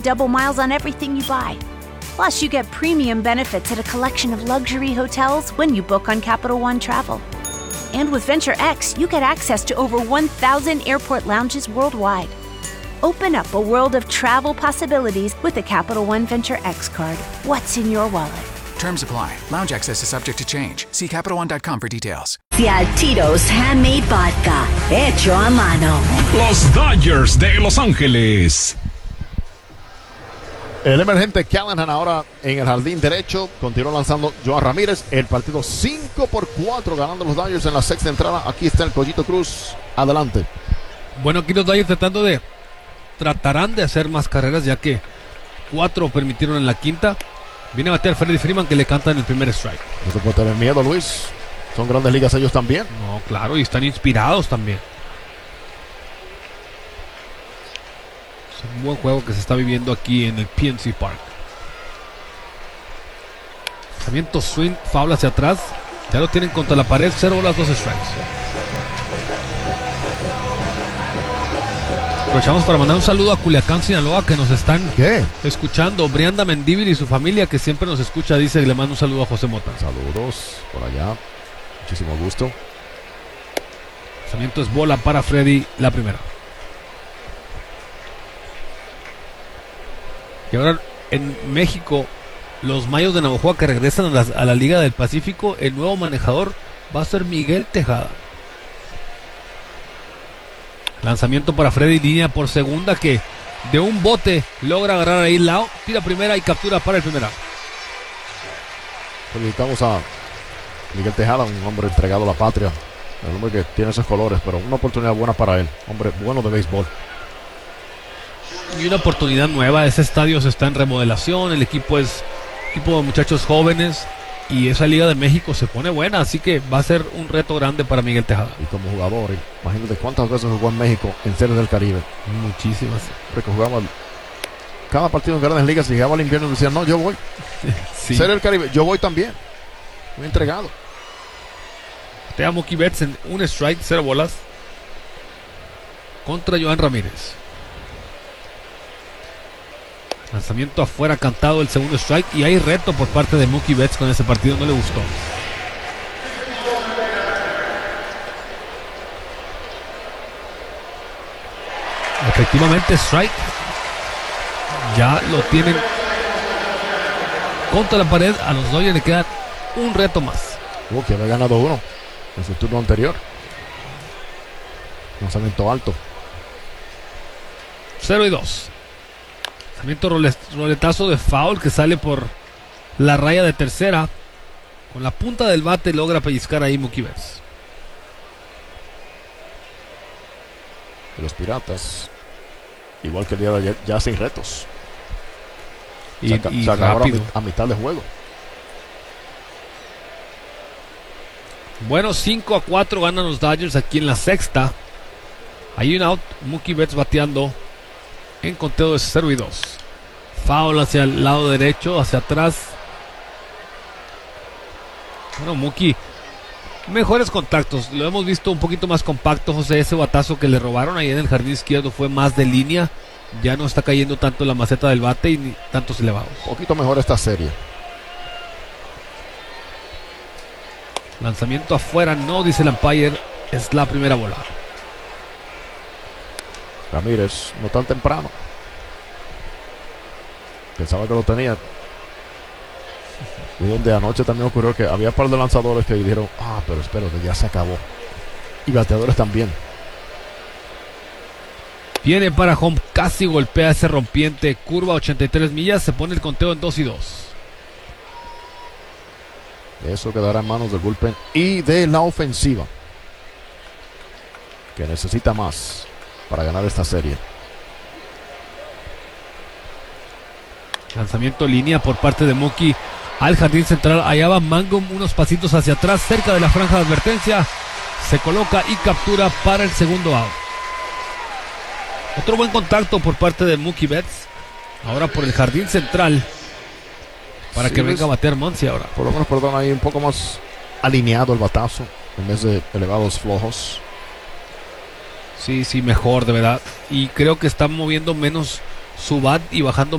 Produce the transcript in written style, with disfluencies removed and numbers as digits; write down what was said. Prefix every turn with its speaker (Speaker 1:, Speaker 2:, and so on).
Speaker 1: double miles on everything you buy. Plus, you get premium benefits at a collection of luxury hotels when you book on Capital One Travel. And with Venture X, you get access to over 1,000 airport lounges worldwide. Open up a world of travel possibilities with a Capital One Venture X card. What's in your wallet?
Speaker 2: Terms apply. Lounge access is subject to change. See CapitalOne.com for details.
Speaker 3: Tito's Handmade Vodka, hecho a mano.
Speaker 4: Los Dodgers de Los Ángeles.
Speaker 5: El emergente Callahan ahora en el jardín derecho. Continúa lanzando Joan Ramírez. El partido 5-4 ganando los Dodgers en la sexta entrada. Aquí está el Pollito Cruz. Adelante.
Speaker 6: Bueno, aquí los Dodgers tratarán de hacer más carreras, ya que 4 permitieron en la quinta. Viene a batear Freddie Freeman, que le canta en el primer strike.
Speaker 5: No se puede tener miedo, Luis. Son grandes ligas ellos también.
Speaker 6: No, claro, y están inspirados también. Es un buen juego que se está viviendo aquí en el PNC Park. Lanzamiento swing, foul hacia atrás. Ya lo tienen contra la pared, 0 bolas, 2 strikes. Aprovechamos para mandar un saludo a Culiacán, Sinaloa, que nos están escuchando. Brianda Mendívil y su familia, que siempre nos escucha, dice que le manda un saludo a José Mota.
Speaker 5: Saludos por allá. Muchísimo gusto.
Speaker 6: Lanzamiento es bola para Freddy, la primera. Y ahora en México, los Mayos de Navojoa que regresan a la Liga del Pacífico, el nuevo manejador va a ser Miguel Tejada. Lanzamiento para Freddy, línea por segunda, que de un bote logra agarrar ahí Lao, tira primera y captura para el primera.
Speaker 5: Felicitamos a Miguel Tejada, un hombre entregado a la patria, el hombre que tiene esos colores, pero una oportunidad buena para él, hombre bueno de béisbol.
Speaker 6: Y una oportunidad nueva. Ese estadio se está en remodelación, el equipo es equipo de muchachos jóvenes y esa Liga de México se pone buena, así que va a ser un reto grande para Miguel Tejada.
Speaker 5: Y como jugador, imagínate cuántas veces jugó en México en Series del Caribe.
Speaker 6: Muchísimas.
Speaker 5: Porque jugaba cada partido en Grandes Ligas, llegaba al invierno y decía, no, yo voy. Sí. Series del Caribe, yo voy también. Muy entregado.
Speaker 6: Te amo, Mookie Betts en un strike, 0 bolas contra Joan Ramírez. Lanzamiento afuera, cantado el segundo strike, y hay reto por parte de Mookie Betts con ese partido, no le gustó. Efectivamente, strike. Ya lo tienen contra la pared. A los Dodgers le queda un reto más.
Speaker 5: Que había ganado uno en su turno anterior. Lanzamiento alto.
Speaker 6: 0-2. Lanzamiento roletazo de foul que sale por la raya de tercera. Con la punta del bate logra pellizcar ahí Mookie Betts.
Speaker 5: Los Piratas, igual que el día de ayer, ya sin retos.
Speaker 6: Y
Speaker 5: se acabó
Speaker 6: rápido.
Speaker 5: a mitad de juego.
Speaker 6: Bueno, 5-4 ganan los Dodgers aquí en la sexta. Hay un out, Mookie Betts bateando en conteo de 0-2. Foul hacia el lado derecho, hacia atrás. Bueno, Mookie, mejores contactos. Lo hemos visto un poquito más compacto, José. Ese batazo que le robaron ahí en el jardín izquierdo fue más de línea. Ya no está cayendo tanto la maceta del bate y ni tantos elevados.
Speaker 5: Un poquito mejor esta serie.
Speaker 6: Lanzamiento afuera, no, dice el umpire. Es la primera bola.
Speaker 5: Ramírez, no tan temprano. Pensaba que lo tenía. Y donde anoche también ocurrió que había un par de lanzadores que dijeron, pero espérate, ya se acabó. Y bateadores también.
Speaker 6: Viene para home, casi golpea ese rompiente. Curva 83 millas, se pone el conteo en 2-2.
Speaker 5: Eso quedará en manos del bullpen y de la ofensiva, que necesita más para ganar esta serie.
Speaker 6: Lanzamiento línea por parte de Mookie al jardín central. Allá va Mangum unos pasitos hacia atrás, cerca de la franja de advertencia. Se coloca y captura para el segundo out. Otro buen contacto por parte de Mookie Betts. Ahora por el jardín central. Para que venga a batear Muncy ahora.
Speaker 5: Por lo menos, ahí un poco más alineado el batazo en vez de elevados flojos.
Speaker 6: Sí, mejor, de verdad. Y creo que está moviendo menos su bat y bajando